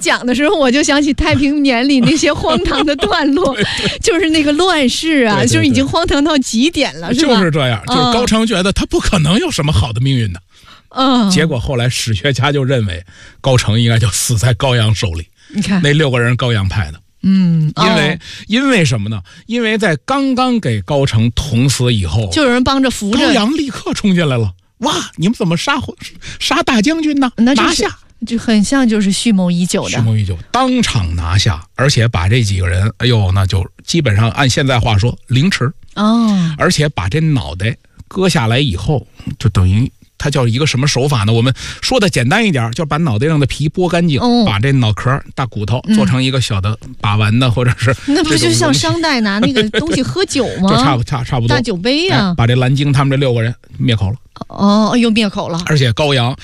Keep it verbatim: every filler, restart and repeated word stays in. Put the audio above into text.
讲的时候，我就想起太平年里那些荒唐的段落，对对就是那个乱世啊，对对对就是已经荒唐到极点了，是吧？ 就是这样，就是高澄觉得他不可能有什么好的命运的。嗯，结果后来史学家就认为高澄应该就死在高阳手里。 你看那六个人高阳派的。 嗯， 因为、 哦、 因为什么呢？因为在刚刚给高澄捅死以后， 就有人帮着扶着， 高阳立刻冲进来了。哇，你们怎么杀杀大将军呢？拿下， 就很像就是蓄谋已久的， 蓄谋已久，当场拿下，而且把这几个人，哎呦，那就基本上按现在话说凌迟哦， 而且把这脑袋割下来以后，就等于。它叫一个什么手法呢？我们说的简单一点，就把脑袋上的皮剥干净，哦、把这脑壳、大骨头做成一个小的把玩的，嗯、或者是那不就像商代拿那个东西喝酒吗？ 就差不差差不多大酒杯呀、啊哎，把这蓝鲸他们这六个人灭口了。 哦，又灭口了， 而且高阳